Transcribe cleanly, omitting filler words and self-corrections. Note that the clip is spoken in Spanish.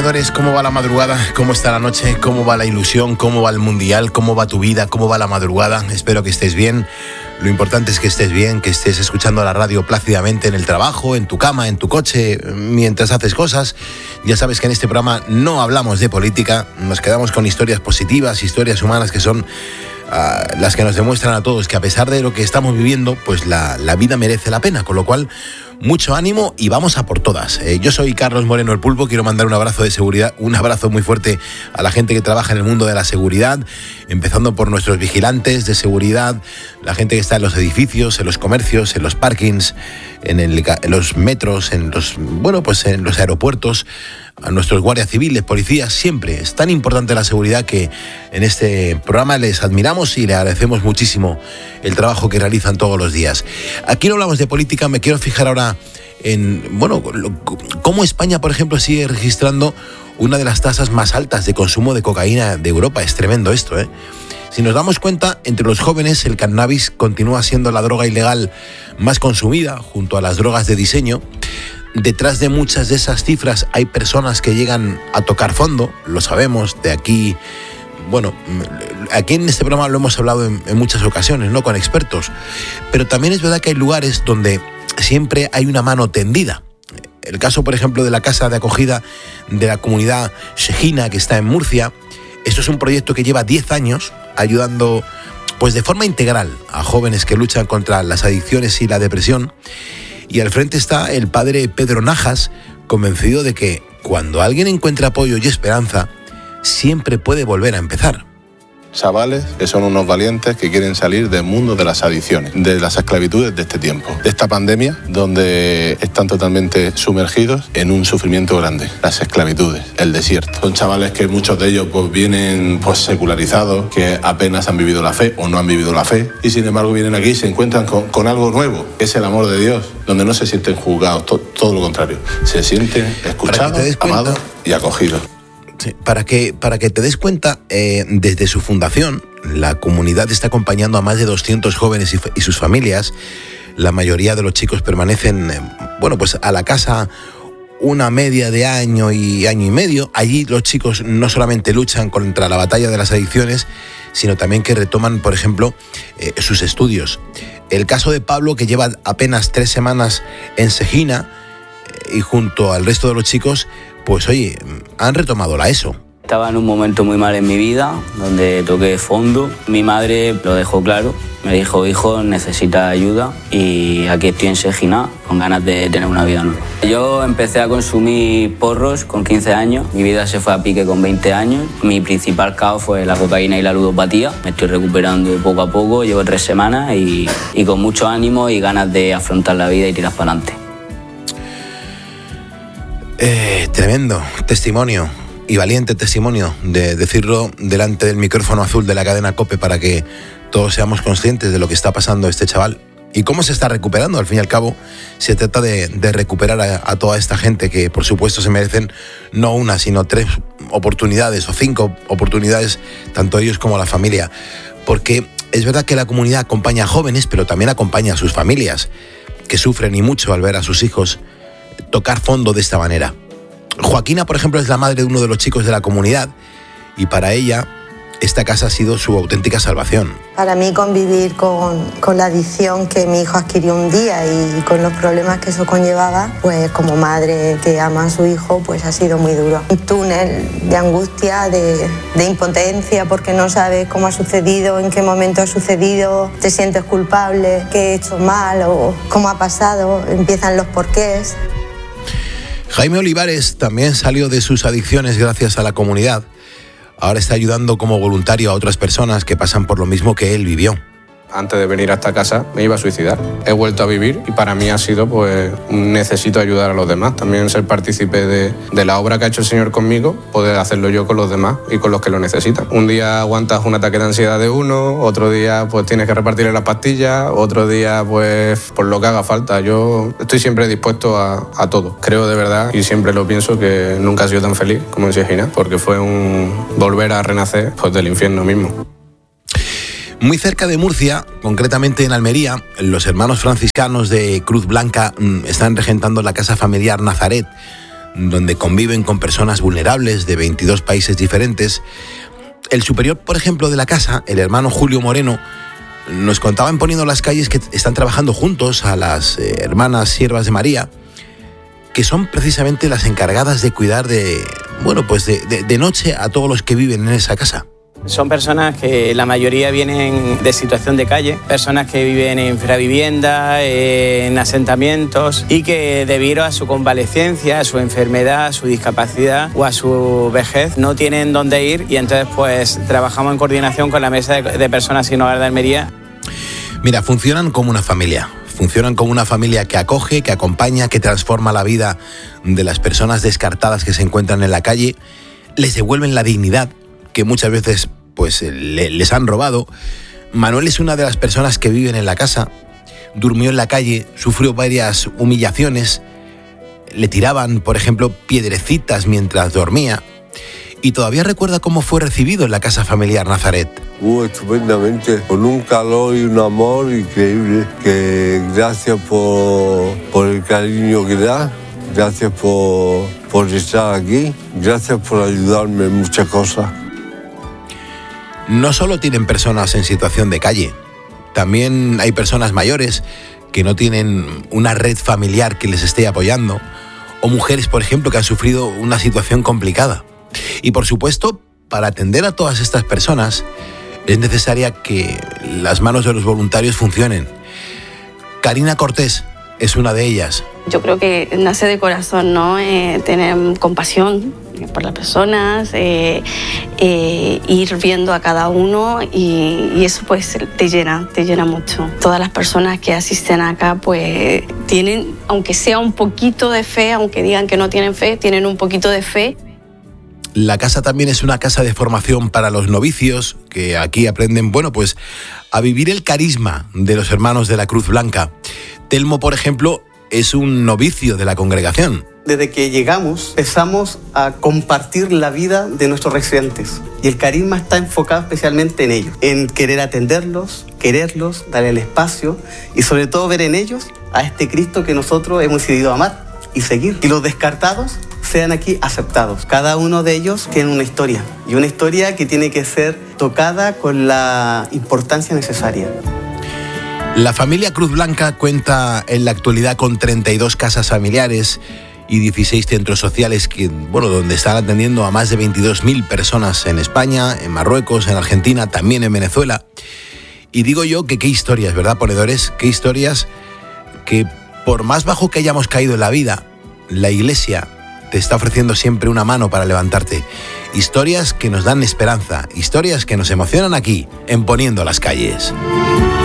emprendedores, ¿cómo va la madrugada? ¿Cómo está la noche? ¿Cómo va la ilusión? ¿Cómo va el mundial? ¿Cómo va tu vida? ¿Cómo va la madrugada? Espero que estés bien. Lo importante es que estés bien, que estés escuchando la radio plácidamente en el trabajo, en tu cama, en tu coche, mientras haces cosas. Ya sabes que en este programa no hablamos de política, nos quedamos con historias positivas, historias humanas que son las que nos demuestran a todos que a pesar de lo que estamos viviendo, pues la vida merece la pena, con lo cual mucho ánimo y vamos a por todas. Yo soy Carlos Moreno el Pulpo, quiero mandar un abrazo de seguridad, un abrazo muy fuerte a la gente que trabaja en el mundo de la seguridad, empezando por nuestros vigilantes de seguridad, la gente que está en los edificios, en los comercios, en los parkings, en los metros, en los aeropuertos, a nuestros guardias civiles, policías, siempre. Es tan importante la seguridad que en este programa les admiramos y le agradecemos muchísimo el trabajo que realizan todos los días. Aquí no hablamos de política, me quiero fijar ahora en, cómo España, por ejemplo, sigue registrando una de las tasas más altas de consumo de cocaína de Europa. Es tremendo esto, ¿eh? Si nos damos cuenta, entre los jóvenes el cannabis continúa siendo la droga ilegal más consumida, junto a las drogas de diseño. Detrás de muchas de esas cifras hay personas que llegan a tocar fondo, lo sabemos, de aquí. Bueno, aquí en este programa lo hemos hablado en muchas ocasiones, ¿no? Con expertos. Pero también es verdad que hay lugares donde siempre hay una mano tendida. El caso, por ejemplo, de la casa de acogida de la comunidad Shejina, que está en Murcia. Esto es un proyecto que lleva 10 años ayudando, pues de forma integral, a jóvenes que luchan contra las adicciones y la depresión. Y al frente está el padre Pedro Najas, convencido de que cuando alguien encuentra apoyo y esperanza, siempre puede volver a empezar. Chavales que son unos valientes que quieren salir del mundo de las adicciones, de las esclavitudes de este tiempo, de esta pandemia donde están totalmente sumergidos en un sufrimiento grande, las esclavitudes, el desierto. Son chavales que muchos de ellos vienen secularizados, que apenas han vivido la fe o no han vivido la fe y sin embargo vienen aquí y se encuentran con algo nuevo, que es el amor de Dios, donde no se sienten juzgados, todo lo contrario, se sienten escuchados, amados y acogidos. Sí, para que te des cuenta, desde su fundación, la comunidad está acompañando a más de 200 jóvenes y sus familias. La mayoría de los chicos permanecen, a la casa una media de año y medio. Allí los chicos no solamente luchan contra la batalla de las adicciones, sino también que retoman, por ejemplo, sus estudios. El caso de Pablo, que lleva apenas 3 semanas en Shejina, y junto al resto de los chicos, pues oye, han retomado la ESO. Estaba en un momento muy mal en mi vida, donde toqué fondo. Mi madre lo dejó claro, me dijo, hijo, necesitas ayuda y aquí estoy en Shejina con ganas de tener una vida nueva. Yo empecé a consumir porros con 15 años, mi vida se fue a pique con 20 años. Mi principal caos fue la cocaína y la ludopatía. Me estoy recuperando poco a poco, llevo 3 semanas y con mucho ánimo y ganas de afrontar la vida y tirar para adelante. Tremendo testimonio y valiente testimonio de decirlo delante del micrófono azul de la cadena COPE para que todos seamos conscientes de lo que está pasando a este chaval y cómo se está recuperando. Al fin y al cabo se trata de recuperar a toda esta gente que por supuesto se merecen no una sino 3 oportunidades o 5 oportunidades, tanto ellos como la familia, porque es verdad que la comunidad acompaña a jóvenes pero también acompaña a sus familias que sufren y mucho al ver a sus hijos tocar fondo de esta manera. Joaquina, por ejemplo, es la madre de uno de los chicos de la comunidad y para ella esta casa ha sido su auténtica salvación. Para mí convivir con la adicción que mi hijo adquirió un día y con los problemas que eso conllevaba, pues como madre que ama a su hijo, pues ha sido muy duro. Un túnel de angustia, de impotencia, porque no sabes cómo ha sucedido, en qué momento ha sucedido, te sientes culpable, qué he hecho mal o cómo ha pasado, empiezan los porqués. Jaime Olivares también salió de sus adicciones gracias a la comunidad. Ahora está ayudando como voluntario a otras personas que pasan por lo mismo que él vivió. Antes de venir a esta casa me iba a suicidar. He vuelto a vivir y para mí ha sido, necesito ayudar a los demás. También ser partícipe de la obra que ha hecho el Señor conmigo, poder hacerlo yo con los demás y con los que lo necesitan. Un día aguantas un ataque de ansiedad de uno, otro día tienes que repartirle las pastillas, otro día por lo que haga falta. Yo estoy siempre dispuesto a todo. Creo de verdad y siempre lo pienso que nunca he sido tan feliz como en Shejina, porque fue un volver a renacer del infierno mismo. Muy cerca de Murcia, concretamente en Almería, los hermanos franciscanos de Cruz Blanca están regentando la casa familiar Nazaret, donde conviven con personas vulnerables de 22 países diferentes. El superior, por ejemplo, de la casa, el hermano Julio Moreno, nos contaba en Poniendo las Calles que están trabajando juntos a las hermanas Siervas de María, que son precisamente las encargadas de cuidar de noche a todos los que viven en esa casa. Son personas que la mayoría vienen de situación de calle, personas que viven en infravivienda, en asentamientos y que debido a su convalecencia, a su enfermedad, a su discapacidad o a su vejez no tienen dónde ir, y entonces pues trabajamos en coordinación con la Mesa de Personas Sin Hogar de Almería. Mira, funcionan como una familia que acoge, que acompaña, que transforma la vida de las personas descartadas que se encuentran en la calle, les devuelven la dignidad que muchas veces les han robado. Manuel es una de las personas que viven en la casa, durmió en la calle, sufrió varias humillaciones, le tiraban, por ejemplo, piedrecitas mientras dormía, y todavía recuerda cómo fue recibido en la casa familiar Nazaret. Estupendamente, con un calor y un amor increíble, que gracias por el cariño que da, gracias por estar aquí, gracias por ayudarme en muchas cosas. No solo tienen personas en situación de calle, también hay personas mayores que no tienen una red familiar que les esté apoyando, o mujeres, por ejemplo, que han sufrido una situación complicada. Y por supuesto, para atender a todas estas personas, es necesaria que las manos de los voluntarios funcionen. Karina Cortés es una de ellas. Yo creo que nace de corazón, ¿no? Tener compasión por las personas, ir viendo a cada uno y eso pues te llena mucho. Todas las personas que asisten acá pues tienen, aunque sea un poquito de fe, aunque digan que no tienen fe, tienen un poquito de fe. La casa también es una casa de formación para los novicios, que aquí aprenden, a vivir el carisma de los hermanos de la Cruz Blanca. Telmo, por ejemplo, es un novicio de la congregación. Desde que llegamos empezamos a compartir la vida de nuestros residentes y el carisma está enfocado especialmente en ellos, en querer atenderlos, quererlos, darle el espacio y sobre todo ver en ellos a este Cristo que nosotros hemos decidido amar y seguir. Y los descartados sean aquí aceptados. Cada uno de ellos tiene una historia y una historia que tiene que ser tocada con la importancia necesaria. La familia Cruz Blanca cuenta en la actualidad con 32 casas familiares y 16 centros sociales donde están atendiendo a más de 22.000 personas en España, en Marruecos, en Argentina, también en Venezuela. Y digo yo que qué historias, ¿verdad, ponedores? Qué historias que por más bajo que hayamos caído en la vida, la Iglesia te está ofreciendo siempre una mano para levantarte. Historias que nos dan esperanza, historias que nos emocionan aquí, en Poniendo las Calles.